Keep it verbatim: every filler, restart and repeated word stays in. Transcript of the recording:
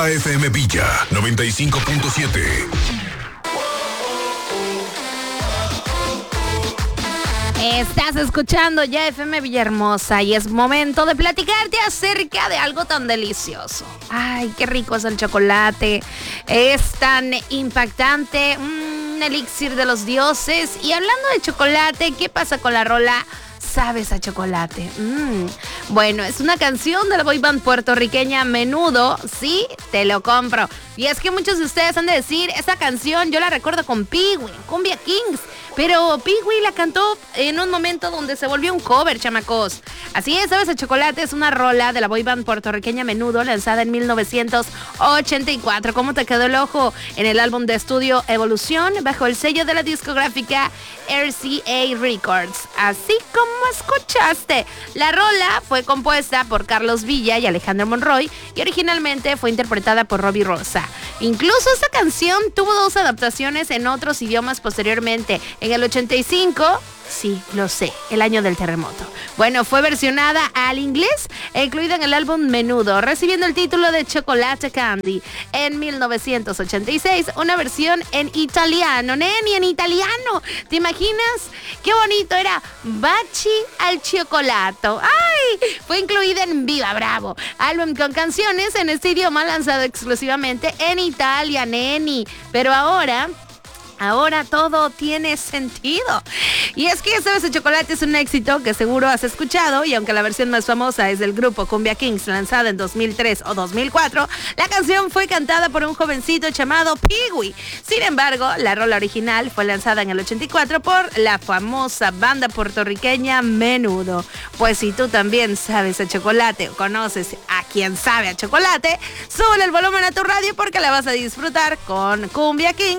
F M Villa noventa y cinco punto siete. Estás escuchando ya F M Villahermosa y es momento de platicarte acerca de algo tan delicioso. Ay, qué rico es el chocolate. Es tan impactante. Un elixir de los dioses. Y hablando de chocolate, ¿qué pasa con la rola Sabes a Chocolate? Mm. Bueno, es una canción de la boy band puertorriqueña Menudo. Sí, te lo compro. Y es que muchos de ustedes han de decir, esa canción yo la recuerdo con Pee-Wee, Cumbia Kings. Pero Pee-Wee la cantó en un momento donde se volvió un cover, chamacos. Así es, Sabes a Chocolate es una rola de la boy band puertorriqueña Menudo, lanzada en mil novecientos ochenta y cuatro. ¿Cómo te quedó el ojo? En el álbum de estudio Evolución, bajo el sello de la discográfica R C A Records. Así como escuchaste. La rola fue compuesta por Carlos Villa y Alejandro Monroy y originalmente fue interpretada por Robbie Rosa. Incluso esta canción tuvo dos adaptaciones en otros idiomas posteriormente. En el ochenta y cinco, sí, lo sé, el año del terremoto. Bueno, fue versionada al inglés e incluida en el álbum Menudo, recibiendo el título de Chocolate Candy. En mil novecientos ochenta y seis, una versión en italiano, neni, en italiano. ¿Te imaginas? Qué bonito era Baci al Cioccolato. ¡Ay! Fue incluida en Viva Bravo, álbum con canciones en este idioma lanzado exclusivamente en Italia, neni. Pero ahora... Ahora todo tiene sentido. Y es que Sabes a Chocolate es un éxito que seguro has escuchado, y aunque la versión más famosa es del grupo Cumbia Kings, lanzada en dos mil tres o dos mil cuatro, la canción fue cantada por un jovencito llamado Pee-Wee. Sin embargo, la rola original fue lanzada en el ochenta y cuatro por la famosa banda puertorriqueña Menudo. Pues si tú también sabes a chocolate o conoces a quien sabe a chocolate, sube el volumen a tu radio porque la vas a disfrutar con Cumbia Kings